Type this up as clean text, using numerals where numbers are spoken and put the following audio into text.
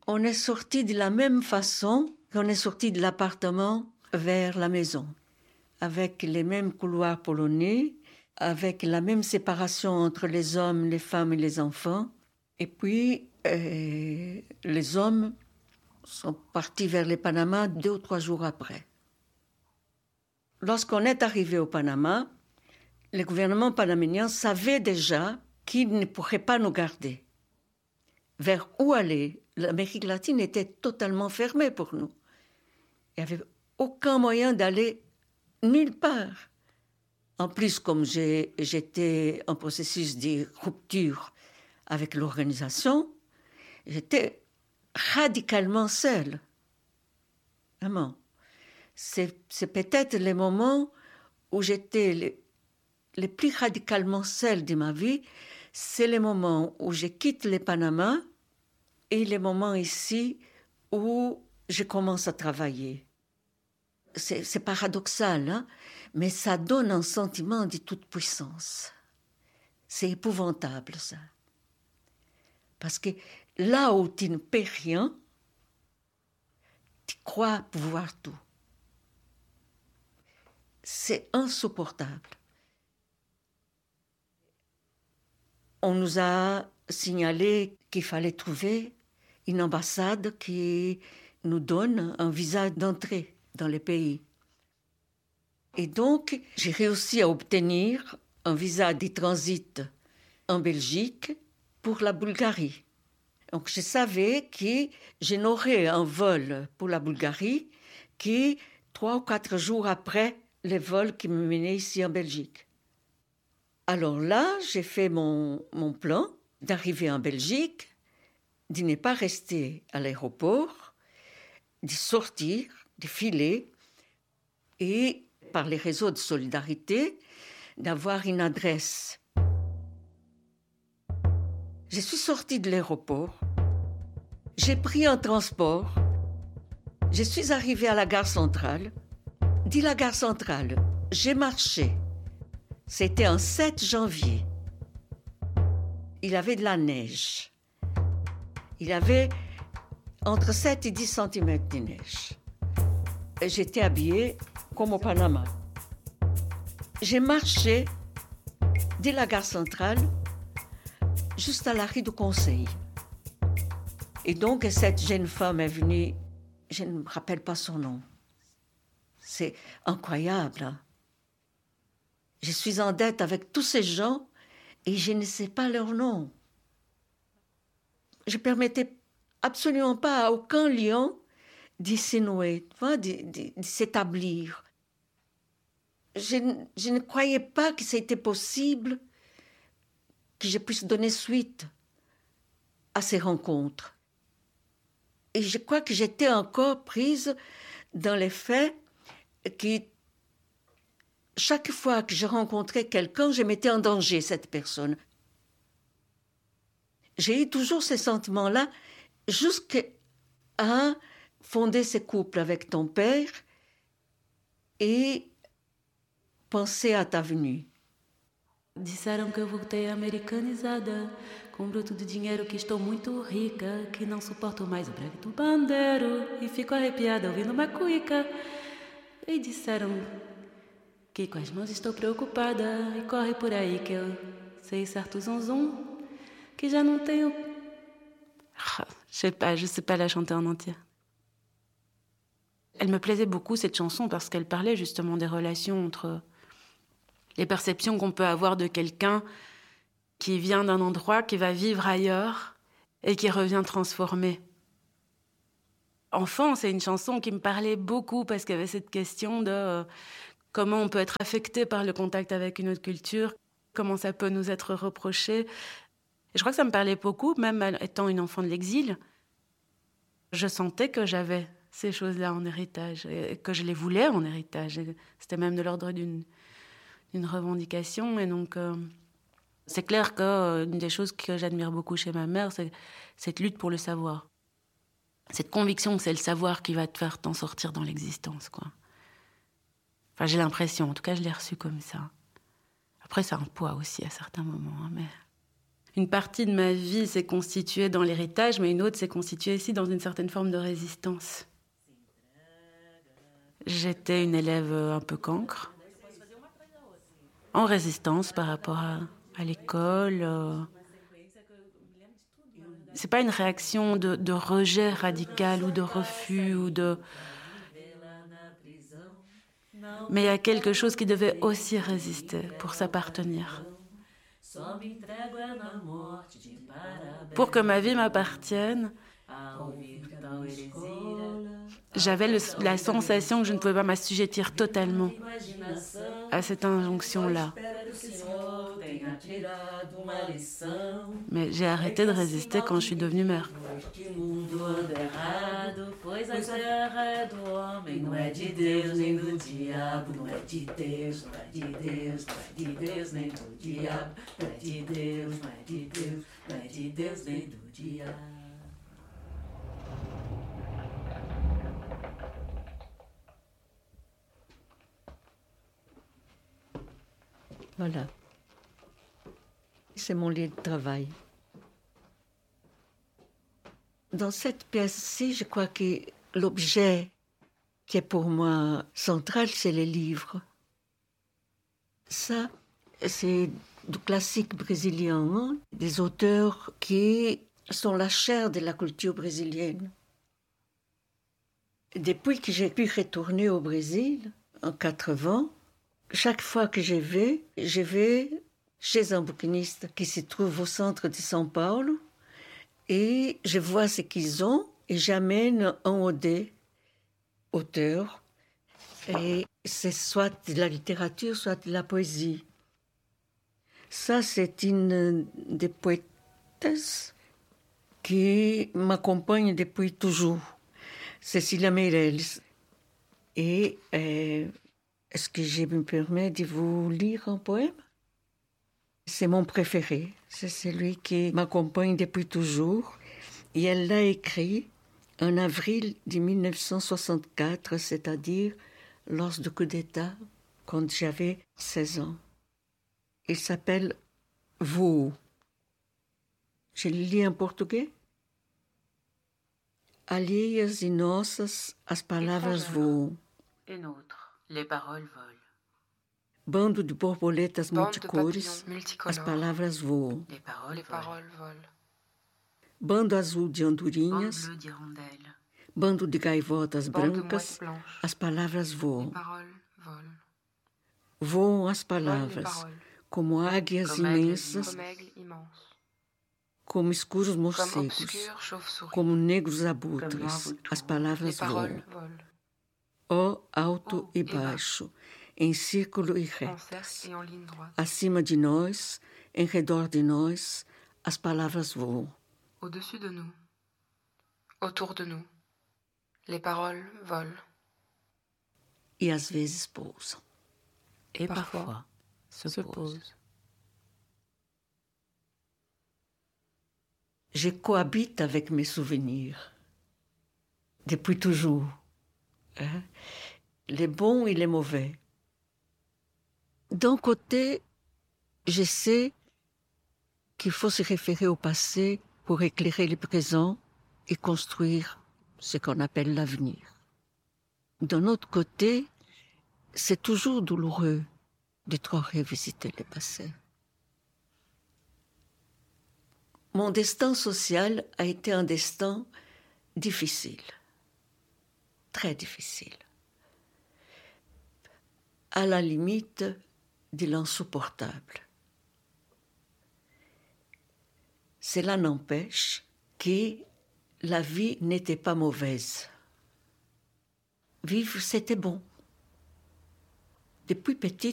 On est sorti de la même façon qu'on est sorti de l'appartement vers la maison, avec les mêmes couloirs polonais, avec la même séparation entre les hommes, les femmes et les enfants. Et puis, les hommes sont partis vers le Panama 2 ou 3 jours après. Lorsqu'on est arrivé au Panama, le gouvernement panaménien savait déjà qu'il ne pourrait pas nous garder. Vers où aller? L'Amérique latine était totalement fermée pour nous. Il n'y avait aucun moyen d'aller nulle part. En plus, comme j'étais en processus de rupture avec l'organisation, j'étais radicalement seule. Vraiment. C'est peut-être les moments où j'étais le plus radicalement seule de ma vie, c'est les moments où je quitte le Panama et les moments ici où je commence à travailler. C'est paradoxal, hein? Mais ça donne un sentiment de toute puissance. C'est épouvantable, ça. Parce que là où tu ne paies rien, tu crois pouvoir tout. C'est insupportable. On nous a signalé qu'il fallait trouver une ambassade qui nous donne un visa d'entrée dans le pays. Et donc, j'ai réussi à obtenir un visa de transit en Belgique pour la Bulgarie. Donc, je savais que je n'aurais un vol pour la Bulgarie que 3 ou 4 jours après le vol qui me menait ici en Belgique. Alors là, j'ai fait mon plan d'arriver en Belgique, de ne pas rester à l'aéroport, de sortir, de filer et, par les réseaux de solidarité, d'avoir une adresse. Je suis sortie de l'aéroport, j'ai pris un transport, je suis arrivée à la gare centrale. De la gare centrale, j'ai marché. C'était un 7 janvier. Il y avait de la neige. Il y avait entre 7 et 10 cm de neige. Et j'étais habillée comme au Panama. J'ai marché de la gare centrale juste à l'arrêt du Conseil. Et donc, cette jeune femme est venue, je ne me rappelle pas son nom. C'est incroyable, hein? Je suis en dette avec tous ces gens et je ne sais pas leur nom. Je ne permettais absolument pas à aucun lion d'y s'inouer, de s'établir. Je ne croyais pas que c'était possible que je puisse donner suite à ces rencontres. Et je crois que j'étais encore prise dans le fait que chaque fois que je rencontrais quelqu'un, je mettais en danger cette personne. J'ai eu toujours ces sentiments-là jusqu'à fonder ce couple avec ton père et penser à ta venue. Disseram que eu voltei americanizada, com bruto de dinheiro que estou muito rica, que não suporto mais o breve do bandeiro e fico arrepiada ouvindo uma cuica. E disseram que com as mãos estou preocupada e corre por aí que eu sei certo zonzon, que já não tenho... je sais pas la chanter en entier. Elle me plaisait beaucoup cette chanson parce qu'elle parlait justement des relations entre les perceptions qu'on peut avoir de quelqu'un qui vient d'un endroit, qui va vivre ailleurs et qui revient transformé. Enfant, c'est une chanson qui me parlait beaucoup parce qu'il y avait cette question de comment on peut être affecté par le contact avec une autre culture, comment ça peut nous être reproché. Et je crois que ça me parlait beaucoup, même étant une enfant de l'exil. Je sentais que j'avais ces choses-là en héritage et que je les voulais en héritage. Et c'était même de l'ordre d'une revendication. Et donc, c'est clair qu'une des choses que j'admire beaucoup chez ma mère, c'est cette lutte pour le savoir. Cette conviction que c'est le savoir qui va te faire t'en sortir dans l'existence, quoi. Enfin, j'ai l'impression, en tout cas, je l'ai reçu comme ça. Après, ça a un poids aussi à certains moments, hein, mais Une partie de ma vie s'est constituée dans l'héritage, mais une autre s'est constituée aussi dans une certaine forme de résistance. J'étais une élève un peu cancre, en résistance par rapport à l'école. C'est pas une réaction de rejet radical ou de refus mais il y a quelque chose qui devait aussi résister pour s'appartenir. Pour que ma vie m'appartienne, j'avais la sensation que je ne pouvais pas m'assujettir totalement à cette injonction-là. Mais j'ai arrêté de résister quand je suis devenue mère. Voilà. C'est mon lieu de travail. Dans cette pièce-ci, je crois que l'objet qui est pour moi central, c'est les livres. Ça, c'est du classique brésilien, hein? Des auteurs qui sont la chair de la culture brésilienne. Depuis que j'ai pu retourner au Brésil, en 80, chaque fois que je vais chez un bouquiniste qui se trouve au centre de São Paulo et je vois ce qu'ils ont et j'amène un ou deux auteurs. Et c'est soit de la littérature, soit de la poésie. Ça, c'est une des poétesses qui m'accompagne depuis toujours, Cécilia Meirelles. Et est-ce que je me permets de vous lire un poème? C'est mon préféré, c'est celui qui m'accompagne depuis toujours. Et elle l'a écrit en avril de 1964, c'est-à-dire lors du coup d'État, quand j'avais 16 ans. Il s'appelle Voo. Je le lis en portugais. Alheias e nossas, as palavras voam. Et nôtres, les paroles volent. Bando de borboletas multicores, as palavras voam. Les paroles volent. Bando azul de andorinhas, Bande d'hirondelles. bando de gaivotas Bande de brancas, mouettes blanches. as palavras voam. Les paroles volent. Voam as Volent les palavras, paroles. como águias Comme aigles imensas, Comme aigles immenses. como escuros Comme morcegos, obscures chauves-souris. como negros Comme abutres, noirs vautours. as Les palavras paroles voam. volent. Ó alto Haut e et bas. baixo, em círculo e En cercle retas. et en ligne droite. Acima de nós, em redor de nós, as palavras voam. Au-dessus de nous. Autour de nous. Les paroles volent. E às vezes pousam. Et parfois se posent. Je cohabite avec mes souvenirs, depuis toujours, hein? Les bons et les mauvais. D'un côté, je sais qu'il faut se référer au passé pour éclairer le présent et construire ce qu'on appelle l'avenir. D'un autre côté, c'est toujours douloureux de trop revisiter le passé. Mon destin social a été un destin difficile, très difficile, à la limite de l'insupportable. Cela n'empêche que la vie n'était pas mauvaise. Vivre, c'était bon. Depuis petite,